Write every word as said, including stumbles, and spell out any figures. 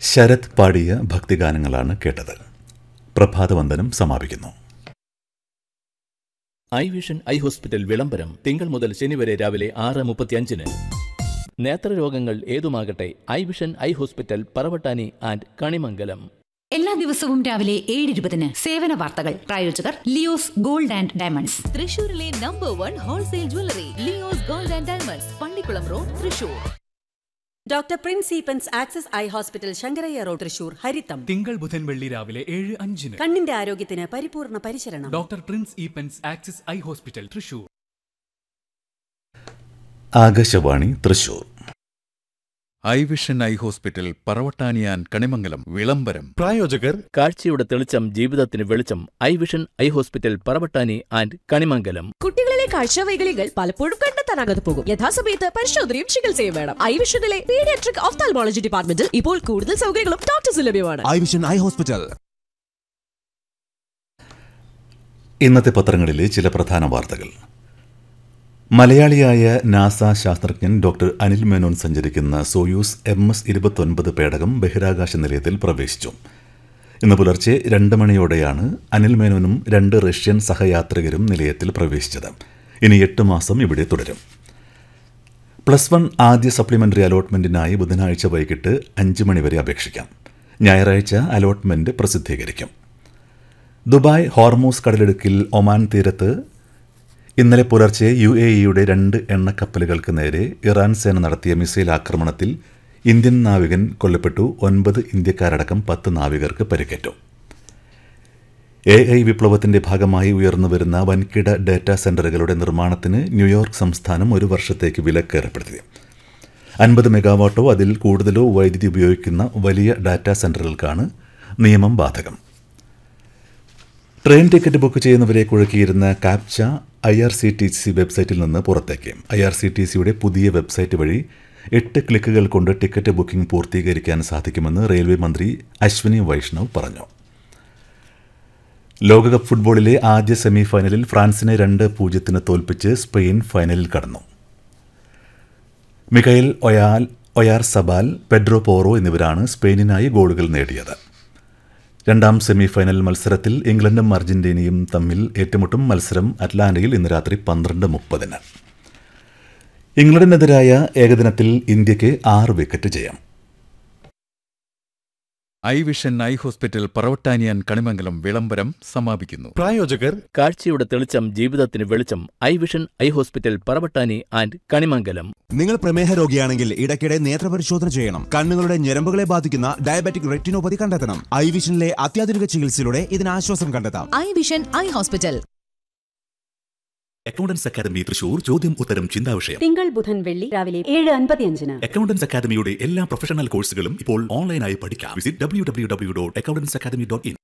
ശരത് പാടിയ ഭക്തിഗാനങ്ങളാണ് കേട്ടത്. പ്രഭാതവന്ദനം സമാപിക്കുന്നു. ഐ വിഷൻ ഐ ഹോസ്പിറ്റൽ വിളംബരം തിങ്കൾ മുതൽ ശനി വരെ രാവിലെ ആറ് മുപ്പത്തിയഞ്ചിന്. നേത്രരോഗങ്ങൾ ഏതുമാകട്ടെ, I vision eye hospital Paravattani and Kanimangalam. എല്ലാ ദിവസവും രാവിലെ ഏഴ് ഇരുപതിന് സേവന വാർത്തകൾ. പ്രായോജകർ ലിയോസ് ഗോൾഡ് ആൻഡ് ഡയമണ്ട്സ്, തൃശൂരിലെ number one wholesale jewellery Leo's gold and diamonds, Pallikkulam road, Thrissur. Doctor Prince Eappen's access eye hospital, Sankaraiah road, Thrissur. ഹരിതം തിങ്കൾ ബുധൻ വെള്ളി രാവിലെ ഏഴ് അഞ്ചിന്. കണ്ണിന്റെ ആരോഗ്യത്തിന് പരിപൂർണ പരിചരണം. Doctor Prince Eappen's access eye hospital, Thrissur. Akashvani Thrissur. I vision eye hospital പറവട്ടാനിയാൻ Kanimangalam വിളംബരം. പ്രായോജകർ കാഴ്ചയുടെ തെളിച്ചം ജീവിതത്തിന് വെളിച്ചം. I vision eye hospital Paravattani and Kanimangalam. കുട്ടികളിലെ കാഴ്ചവൈകല്യങ്ങൾ പലപ്പോഴും കണ്ടെത്താനാകാതെ പോകും. യഥാസമയത്ത് പരിശോധനയും ചികിത്സയും വേണം. ഐ വിഷനിലെ പീഡിയാട്രിക് ഓഫ്താൽമോളജി ഡിപ്പാർട്ട്മെന്റിൽ ഇപ്പോൾ കൂടുതൽ സൗകര്യങ്ങളും ഡോക്ടേഴ്സും ലഭ്യമാണ്. I vision eye hospital. ഇന്നത്തെ പത്രങ്ങളിലെ ചില പ്രധാന വാർത്തകൾ. മലയാളിയായ നാസ ശാസ്ത്രജ്ഞൻ ഡോക്ടർ അനിൽ മേനോൻ സഞ്ചരിക്കുന്ന സോയൂസ് എം എസ് ഇരുപത്തൊൻപത് പേടകം ബഹിരാകാശ നിലയത്തിൽ പ്രവേശിച്ചു. ഇന്ന് പുലർച്ചെ രണ്ട് മണിയോടെയാണ് അനിൽ മേനോനും രണ്ട് റഷ്യൻ സഹയാത്രികരും നിലയത്തിൽ പ്രവേശിച്ചത്. ഇനി എട്ട് മാസം ഇവിടെ തുടരും. പ്ലസ് വൺ ആദ്യ സപ്ലിമെന്ററി അലോട്ട്മെന്റിനായി ബുധനാഴ്ച വൈകിട്ട് അഞ്ച് മണിവരെ അപേക്ഷിക്കാം. ഞായറാഴ്ച അലോട്ട്മെന്റ് പ്രസിദ്ധീകരിക്കും. ദുബായ് ഹോർമൂസ് കടലിടുക്കിൽ ഒമാൻ തീരത്ത് ഇന്നലെ പുലർച്ചെ യു എ ഇയുടെ രണ്ട് എണ്ണക്കപ്പലുകൾക്ക് നേരെ ഇറാൻ സേന നടത്തിയ മിസൈൽ ആക്രമണത്തിൽ ഇന്ത്യൻ നാവികൻ കൊല്ലപ്പെട്ടു. ഒൻപത് ഇന്ത്യക്കാരടക്കം പത്ത് നാവികർക്ക് പരിക്കേറ്റു. എ ഐ വിപ്ലവത്തിന്റെ ഭാഗമായി ഉയർന്നുവരുന്ന വൻകിട ഡാറ്റാ സെന്ററുകളുടെ നിർമ്മാണത്തിന് ന്യൂയോർക്ക് സംസ്ഥാനം ഒരു വർഷത്തേക്ക് വിലക്ക് ഏർപ്പെടുത്തി. അൻപത് മെഗാവാട്ടോ അതിൽ കൂടുതലോ വൈദ്യുതി ഉപയോഗിക്കുന്ന വലിയ ഡാറ്റാ സെന്ററുകൾക്കാണ് നിയമം ബാധകം. ട്രെയിൻ ടിക്കറ്റ് ബുക്ക് ചെയ്യുന്നവരെ കുഴക്കിയിരുന്ന കാപ്ച I R C T C വെബ്സൈറ്റിൽ നിന്ന് പുറത്തേക്ക്. ഐ ആർ സി ടി സിയുടെ പുതിയ വെബ്സൈറ്റ് വഴി എട്ട് ക്ലിക്കുകൾ കൊണ്ട് ടിക്കറ്റ് ബുക്കിംഗ് പൂർത്തീകരിക്കാൻ സാധിക്കുമെന്ന് റെയിൽവേ മന്ത്രി അശ്വിനി വൈഷ്ണവ് പറഞ്ഞു. ലോകകപ്പ് ഫുട്ബോളിലെ ആദ്യ സെമി ഫൈനലിൽ ഫ്രാൻസിനെ രണ്ട് പൂജ്യത്തിന് തോൽപ്പിച്ച് സ്പെയിൻ ഫൈനലിൽ കടന്നു. മിഖായിൽ ഒയാൽ ഒയാർ സബാൽ, പെഡ്രോ പോറോ എന്നിവരാണ് സ്പെയിനിനായി ഗോളുകൾ നേടിയത്. രണ്ടാം സെമി ഫൈനൽ മത്സരത്തിൽ ഇംഗ്ലണ്ടും അർജന്റീനയും തമ്മിൽ ഏറ്റുമുട്ടും. മത്സരം അറ്റ്ലാന്റയിൽ ഇന്ന് രാത്രി പന്ത്രണ്ട് മുപ്പതിന്. ഇംഗ്ലണ്ടിനെതിരായ ഏകദിനത്തിൽ ഇന്ത്യക്ക് ആറ് വിക്കറ്റ് ജയം. I vision eye hospital പറവട്ടാനിയാൻ Kanimangalam വിളംബരം സമാപിക്കുന്നു. പ്രായോജകർ കാഴ്ചയുടെ തെളിച്ചം ജീവിതത്തിന് വെളിച്ചം. I vision eye hospital Paravattani and Kanimangalam. നിങ്ങൾ പ്രമേഹ രോഗിയാണെങ്കിൽ ഇടയ്ക്കിടെ നേത്രപരിശോധന ചെയ്യണം. കണ്ണുകളുടെ ഞരമ്പുകളെ ബാധിക്കുന്ന ഡയബറ്റിക് റെറ്റിനോപ്പതി കണ്ടെത്തണം. ഐ വിഷനിലെ അത്യാധുനിക ചികിത്സയിലൂടെ ഇതിന് ആശ്വാസം കണ്ടെത്താം. I vision eye hospital. Accountants academy Thrissur ചോദ്യം ഉത്തരം ചിന്താവിഷയം. തിങ്കൾ ബുധൻ വെള്ളി രാവിലെ ഏഴ് അൻപത്തിയഞ്ചിന്. അക്കൗണ്ടൻസ് അക്കാദമിയുടെ എല്ലാ പ്രൊഫഷണൽ കോഴ്സുകളും ഇപ്പോൾ ഓൺലൈനായി പഠിക്കാം. Visit W W W dot accountants academy dot in.